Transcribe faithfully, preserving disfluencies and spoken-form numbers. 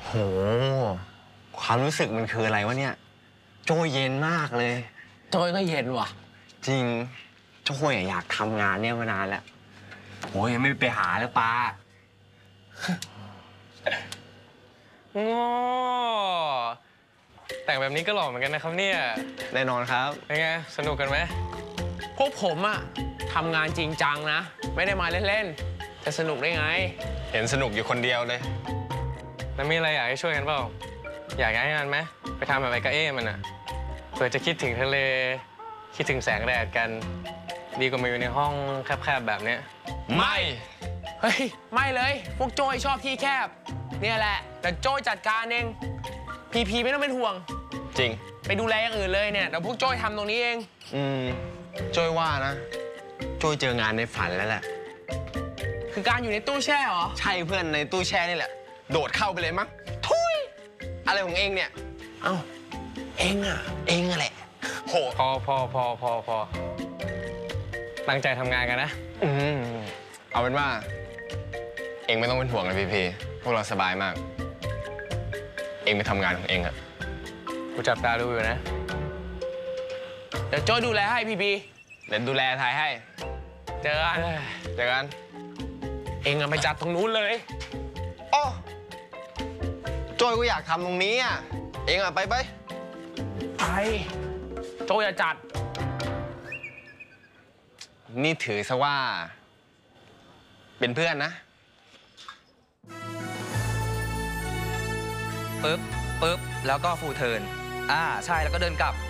โหความรู้สึกมันคืออะไรวะเนี่ยโจยเย็นมากเลยโจยก็เย็นว่ะจริงโจยอยากทำงานเนี่ยมานานแล้วโอ้ยยังไม่ไปหาเลยป้างอแต่งแบบนี้ก็หล่อเหมือนกันนะครับเนี่ยแน่นอนครับเป็นไงสนุกกันไหมพวกผมอะทำงานจริงจังนะไม่ได้มาเล่นๆจะสนุกได้ไงเห็นสนุกอยู่คนเดียวเลยแล้วมีอะไรอยากให้ช่วยกันเปล่าอยากย้ายงานไหมไปทำแบบไอ้กะเอ้มันอะเผื่อจะคิดถึงทะเลคิดถึงแสงแดดกันดีกว่ามาอยู่ในห้องแคบๆแบบเนี้ยไม่เฮ้ยไม่เลยพวกโจยชอบที่แคบเนี่ยแหละแต่โจยจัดการเองพีพีไม่ต้องเป็นห่วงจริงไปดูแลอย่างอื่นเลยเนี่ยเดี๋ยวพวกโจยทำตรงนี้เองอืมโจยว่านะโจยเจองานในฝันแล้วแหละคือการอยู่ในตู้แช่เหรอใช่เพื่อนในตู้แช่นี่แหละโดดเข้าไปเลยมั้งทุยอะไรของเองเนี่ยเอ้าเองอ่ะเองอะแหละโหพอพอพอพอพอตั้งใจทำงานกันนะอืมเอาเป็นว่าเองไม่ต้องเป็นห่วงนะพี่พีพวกเราสบายมากเองไปทำงานของเองอะกูจับตาดูอยู่นะเดี๋ยวโจ้ดูแลให้พี่พีเดี๋ยวดูแลถ่ายให้เจอกันเจอกันเองอะไปจัดตรงนู้นเลยโอ้โจ้ยก็อยากทำตรงนี้อ่ะเองอะไปไปไปโจ้อย่าจัดนี่ถือซะว่าเป็นเพื่อนนะปึ๊บปึ๊บแล้วก็ฟูเทิร์นอ่าใช่แล้วก็เดินกลับ